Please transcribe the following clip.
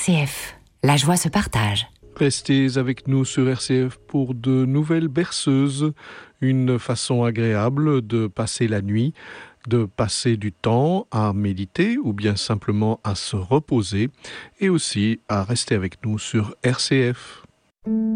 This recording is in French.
RCF, la joie se partage. Restez avec nous sur RCF pour de nouvelles berceuses, une façon agréable de passer la nuit, de passer du temps à méditer ou bien simplement à se reposer et aussi à rester avec nous sur RCF.